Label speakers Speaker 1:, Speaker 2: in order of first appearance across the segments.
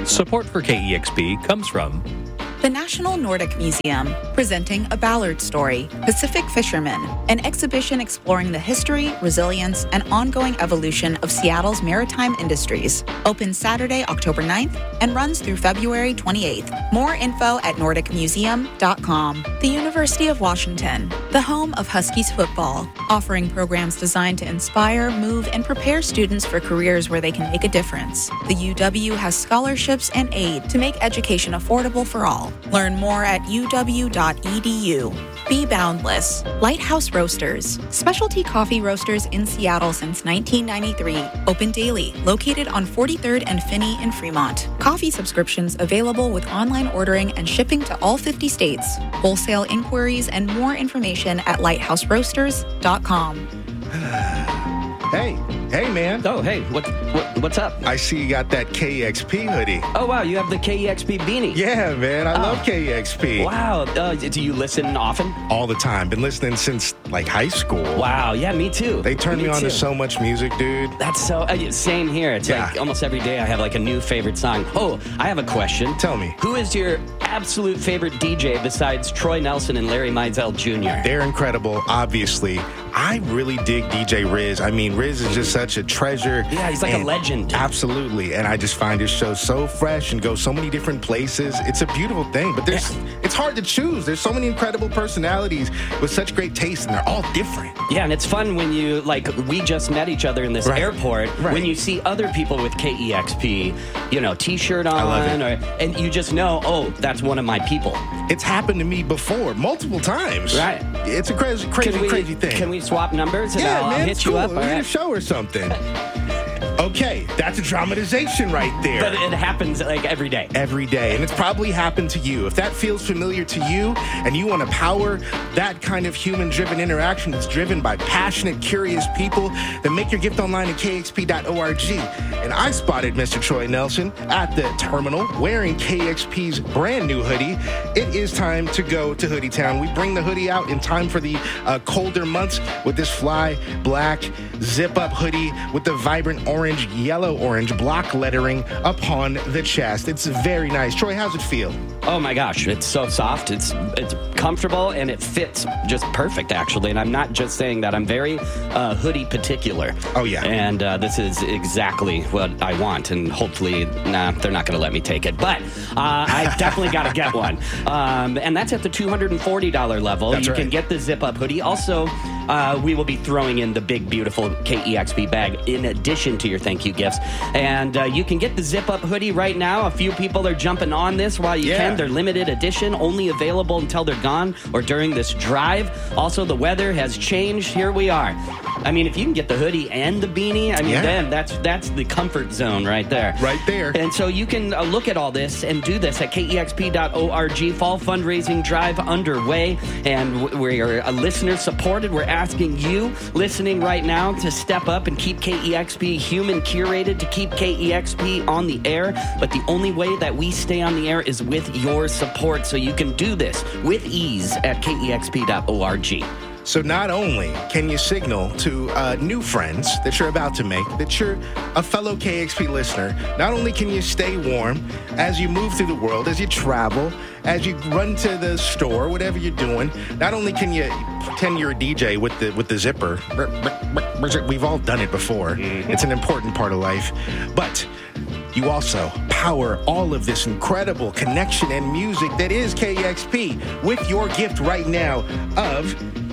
Speaker 1: Support for KEXP comes from
Speaker 2: the National Nordic Museum, presenting A Ballard Story, Pacific Fishermen, an exhibition exploring the history, resilience, and ongoing evolution of Seattle's maritime industries. Open Saturday, October 9th, and runs through February 28th. More info at nordicmuseum.com. The University of Washington, the home of Huskies football, offering programs designed to inspire, move, and prepare students for careers where they can make a difference. The UW has scholarships and aid to make education affordable for all. Learn more at uw.edu. Be boundless. Lighthouse Roasters, specialty coffee roasters in Seattle since 1993. Open daily, located on 43rd and Finney in Fremont. Coffee subscriptions available with online ordering and shipping to all 50 states. Wholesale inquiries and more information at lighthouseroasters.com.
Speaker 3: Hey, man.
Speaker 4: Oh, hey, what's up?
Speaker 3: I see you got that KEXP hoodie.
Speaker 4: Oh, wow, you have the KEXP beanie.
Speaker 3: Yeah, man, I love KEXP.
Speaker 4: Wow, do you listen often?
Speaker 3: All the time. Been listening since, high school.
Speaker 4: Wow, yeah, me too.
Speaker 3: They turned me on to so much music, dude.
Speaker 4: That's so, same here. It's like almost every day I have a new favorite song. Oh, I have a question.
Speaker 3: Tell me.
Speaker 4: Who is your absolute favorite DJ besides Troy Nelson and Larry Mizell Jr.?
Speaker 3: They're incredible, obviously. I really dig DJ Riz. I mean, Riz is just such a treasure.
Speaker 4: Yeah, he's like a legend.
Speaker 3: Absolutely. And I just find his show so fresh and goes so many different places. It's a beautiful thing, but it's hard to choose. There's so many incredible personalities with such great taste, and they're all different.
Speaker 4: Yeah, and it's fun when you, we just met each other in this airport, when you see other people with KEXP, T-shirt on.
Speaker 3: I love it.
Speaker 4: And you just know, oh, that's one of my people.
Speaker 3: It's happened to me before, multiple times.
Speaker 4: Right.
Speaker 3: It's a crazy thing.
Speaker 4: Can we swap numbers and I'll hit you up?
Speaker 3: We need a show or something. Okay, that's a dramatization right there.
Speaker 4: But it happens every day.
Speaker 3: Every day. And it's probably happened to you. If that feels familiar to you and you want to power that kind of human-driven interaction that's driven by passionate, curious people, then make your gift online at kexp.org. And I spotted Mr. Troy Nelson at the terminal wearing KEXP's brand new hoodie. It is time to go to Hoodie Town. We bring the hoodie out in time for the colder months with this fly black zip-up hoodie with the vibrant yellow-orange block lettering upon the chest. It's very nice. Troy, how's it feel?
Speaker 4: Oh my gosh, it's so soft. It's comfortable and it fits just perfect, actually. And I'm not just saying that. I'm very hoodie particular.
Speaker 3: Oh yeah.
Speaker 4: And this is exactly what I want. And hopefully, they're not going to let me take it. But I definitely got to get one. And that's at the $240 level.
Speaker 3: That's
Speaker 4: you
Speaker 3: right.
Speaker 4: can get the zip-up hoodie. Also, we will be throwing in the big, beautiful KEXP bag in addition to your thank you gifts. And you can get the zip-up hoodie right now. A few people are jumping on this while you can. They're limited edition, only available until they're gone or during this drive. Also, the weather has changed. Here we are. I mean, if you can get the hoodie and the beanie, then that's the comfort zone right there.
Speaker 3: Right there.
Speaker 4: And so you can look at all this and do this at kexp.org. Fall fundraising drive underway, and we are listener-supported. We're asking you, listening right now, to step up and keep KEXP human-curated, to keep KEXP on the air. But the only way that we stay on the air is with your support, so you can do this with ease at kexp.org.
Speaker 3: So not only can you signal to new friends that you're about to make that you're a fellow KEXP listener, not only can you stay warm as you move through the world, as you travel, as you run to the store, whatever you're doing, not only can you pretend you're a DJ with the zipper. We've all done it before. Mm-hmm. It's an important part of life. But you also power all of this incredible connection and music that is KEXP with your gift right now of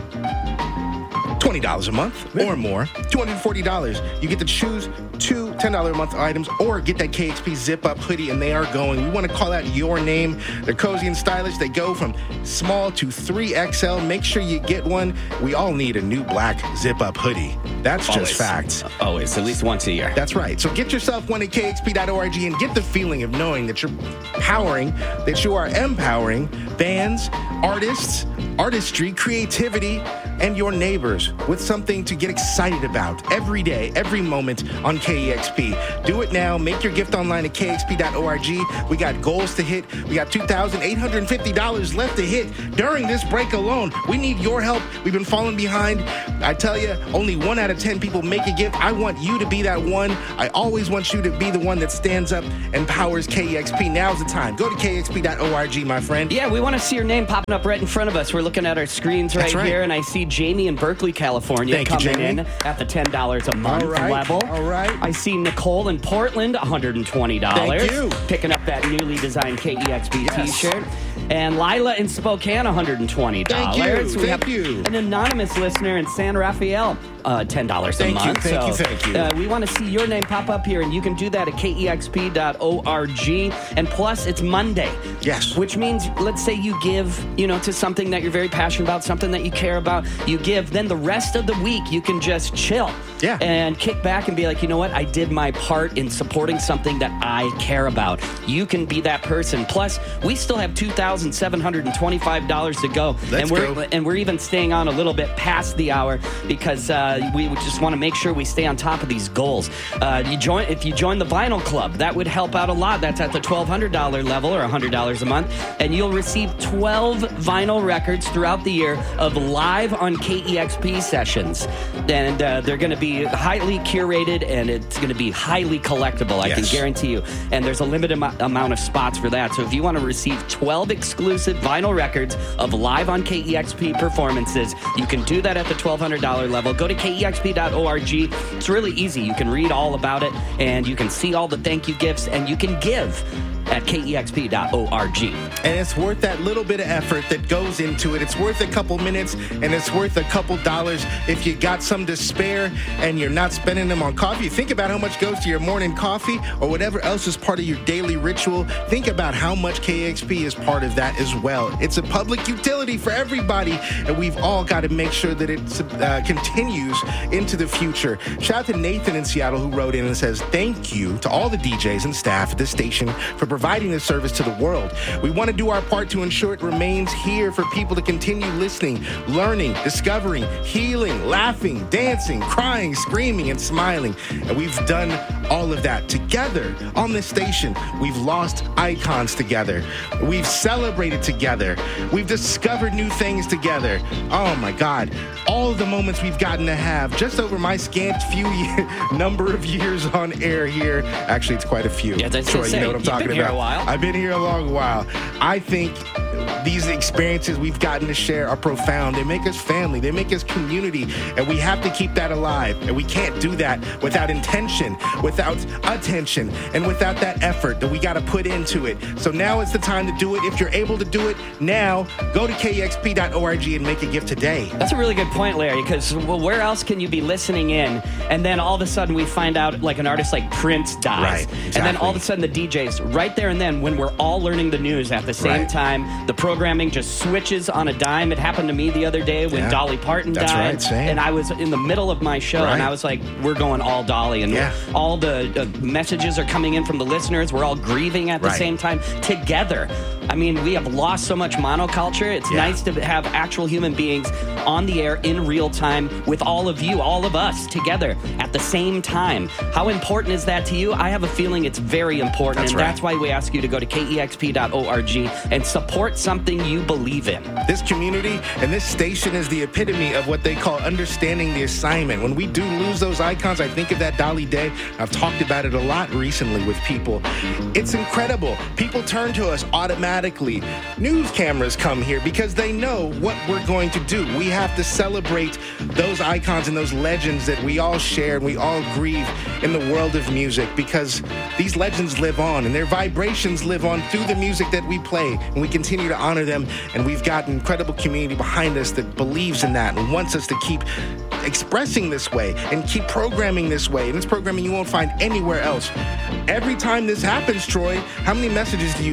Speaker 3: $20 a month or more, $240. You get to choose two $10 a month items or get that KEXP zip-up hoodie, and they are going. We want to call out your name. They're cozy and stylish. They go from small to 3XL. Make sure you get one. We all need a new black zip-up hoodie. That's just facts.
Speaker 4: Always, at least once a year.
Speaker 3: That's right. So get yourself one at kexp.org and get the feeling of knowing that you're powering, that you are empowering bands, artists, artistry, creativity, and your neighbors with something to get excited about every day, every moment on KEXP. KEXP. Do it now. Make your gift online at KEXP.org. We got goals to hit. We got $2,850 left to hit during this break alone. We need your help. We've been falling behind. I tell you, only 1 out of 10 people make a gift. I want you to be that one. I always want you to be the one that stands up and powers KEXP. Now's the time. Go to KEXP.org, my friend.
Speaker 4: Yeah, we want to see your name popping up right in front of us. We're looking at our screens right here, and I see Jamie in Berkeley, California coming in at the $10 a month level.
Speaker 3: All right.
Speaker 4: I see Nicole in Portland, $120.
Speaker 3: Thank you.
Speaker 4: Picking up that newly designed KEXP t-shirt. And Lila in Spokane, $120.
Speaker 3: Thank you.
Speaker 4: An anonymous listener in San Rafael, $10 a month.
Speaker 3: Thank you.
Speaker 4: We want to see your name pop up here, and you can do that at KEXP.org. And plus, it's Monday.
Speaker 3: Yes.
Speaker 4: Which means, let's say you give, to something that you're very passionate about, something that you care about, you give, then the rest of the week you can just chill.
Speaker 3: Yeah.
Speaker 4: And kick back and be like, you know what? I did my part in supporting something that I care about. You can be that person. Plus, we still have $2,725 to go. And we're even staying on a little bit past the hour because we just want to make sure we stay on top of these goals. If you join the Vinyl Club, that would help out a lot. That's at the $1,200 level or $100 a month. And you'll receive 12 vinyl records throughout the year of live on KEXP sessions. And they're going to be highly curated, and it's going to be highly collectible, I can guarantee you. And there's a limited amount of spots for that. So if you want to receive 12 exclusive vinyl records of live on KEXP performances, you can do that at the $1,200 level. Go to KEXP.org. It's really easy. You can read all about it, and you can see all the thank you gifts, and you can give at KEXP.org.
Speaker 3: And it's worth that little bit of effort that goes into it. It's worth a couple minutes, and it's worth a couple dollars. If you got some to spare and you're not spending them on coffee, think about how much goes to your morning coffee or whatever else is part of your daily ritual. Think about how much KEXP is part of that as well. It's a public utility for everybody, and we've all got to make sure that it continues into the future. Shout out to Nathan in Seattle, who wrote in and says, thank you to all the DJs and staff at this station for providing this service to the world. We want to do our part to ensure it remains here for people to continue listening, learning, discovering, healing, laughing, dancing, crying, screaming, and smiling. And we've done all of that together on this station. We've lost icons together. We've celebrated together. We've discovered new things together. Oh my God. All of the moments we've gotten to have just over my scant number of years on air here. Actually, it's quite a few.
Speaker 4: Yeah, that's
Speaker 3: Troy,
Speaker 4: insane.
Speaker 3: you know what I'm talking about.
Speaker 4: A while.
Speaker 3: I've been here a long while. I think these experiences we've gotten to share are profound. They make us family. They make us community. And we have to keep that alive. And we can't do that without intention, without attention, and without that effort that we got to put into it. So now is the time to do it. If you're able to do it now, go to KEXP.org and make a gift today.
Speaker 4: That's a really good point, Larry, because where else can you be listening in and then all of a sudden we find out like an artist like Prince dies.
Speaker 3: Right, exactly.
Speaker 4: And then all of a sudden the DJs, right there and then when we're all learning the news at the same time, the programming just switches on a dime. It happened to me the other day when Dolly Parton died.
Speaker 3: Right, same.
Speaker 4: And I was in the middle of my show and I was like, we're going all Dolly. And all the messages are coming in from the listeners. We're all grieving at the same time together. I mean, we have lost so much monoculture. It's nice to have actual human beings on the air in real time with all of you, all of us together at the same time. How important is that to you? I have a feeling it's very important. That's why we ask you to go to KEXP.org and support something you believe in.
Speaker 3: This community and this station is the epitome of what they call understanding the assignment. When we do lose those icons, I think of that Dolly Day. I've talked about it a lot recently with people. It's incredible. People turn to us automatically. News cameras come here because they know what we're going to do. We have to celebrate those icons and those legends that we all share and we all grieve in the world of music, because these legends live on and their vibrations live on through the music that we play, and we continue to honor them. And we've got an incredible community behind us that believes in that and wants us to keep expressing this way and keep programming this way. And it's programming you won't find anywhere else. Every time this happens, Troy, how many messages do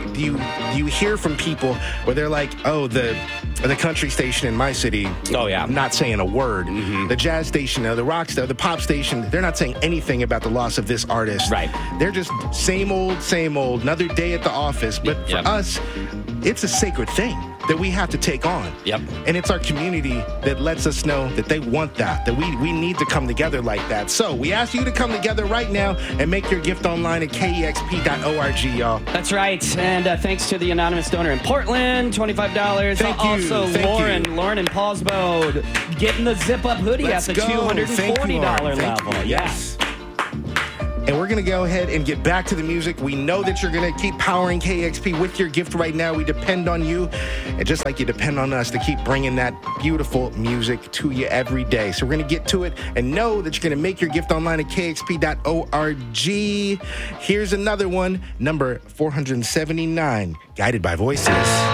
Speaker 3: you hear from people where they're like, oh, the country station in my city, not saying a word. The jazz station, the rock star, the pop station, they're not saying anything about the loss of this artist. They're just same old, another day at the office. But for us, it's a sacred thing that we have to take on.
Speaker 4: Yep.
Speaker 3: And it's our community that lets us know that they want that we need to come together like that. So we ask you to come together right now and make your gift online at kexp.org, y'all.
Speaker 4: That's right. And thanks to the anonymous donor in Portland, $25.
Speaker 3: Thank you.
Speaker 4: Also,
Speaker 3: Thank
Speaker 4: Lauren in Paulsbo getting the zip-up hoodie
Speaker 3: Let's
Speaker 4: at the
Speaker 3: go.
Speaker 4: $240 level.
Speaker 3: Yes. And we're going to go ahead and get back to the music. We know that you're going to keep powering KEXP with your gift right now. We depend on you, and just like you depend on us to keep bringing that beautiful music to you every day. So we're going to get to it and know that you're going to make your gift online at kexp.org. Here's another one, number 479, Guided by Voices.